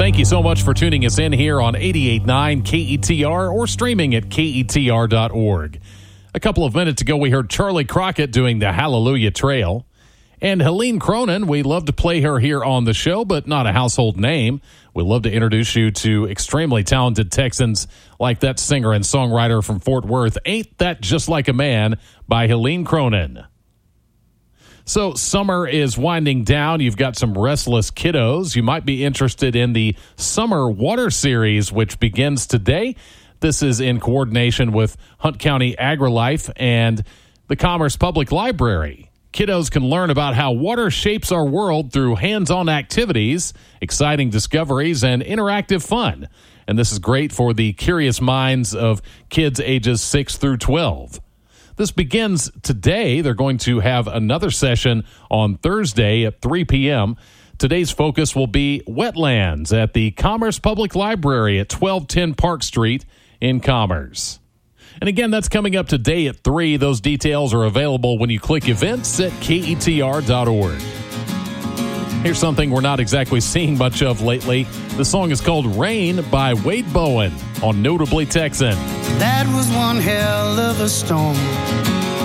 Thank you so much for tuning us in here on 88.9 KETR or streaming at KETR.org. A couple of minutes ago, we heard Charlie Crockett doing the Hallelujah Trail. And Helene Cronin, we love to play her here on the show, but not a household name. We love to introduce you to extremely talented Texans like that singer and songwriter from Fort Worth, Ain't That Just Like a Man by Helene Cronin. So summer is winding down. You've got some restless kiddos. You might be interested in the Summer Water Series, which begins today. This is in coordination with Hunt County AgriLife and the Commerce Public Library. Kiddos can learn about how water shapes our world through hands-on activities, exciting discoveries, and interactive fun. And this is great for the curious minds of kids ages 6 through 12. This begins today. They're going to have another session on Thursday at 3 p.m. Today's focus will be wetlands at the Commerce Public Library at 1210 Park Street in Commerce. And again, that's coming up today at 3. Those details are available when you click events at KETR.org. Here's something we're not exactly seeing much of lately. The song is called Rain by Wade Bowen on Notably Texan. That was one hell of a storm.